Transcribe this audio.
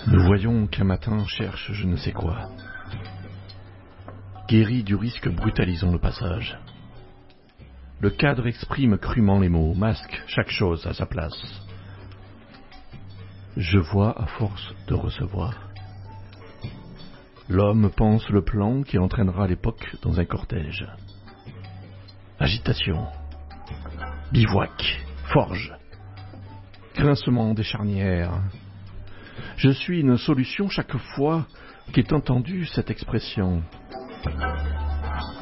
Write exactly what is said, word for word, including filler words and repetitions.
Nous voyons qu'un matin cherche je ne sais quoi. Guéri du risque, brutalisons le passage. Le cadre exprime crûment les mots, masque chaque chose à sa place. Je vois à force de recevoir. L'homme pense le plan qui entraînera l'époque dans un cortège. Agitation, bivouac, forge, grincement des charnières. Je suis une solution chaque fois qu'est entendue cette expression.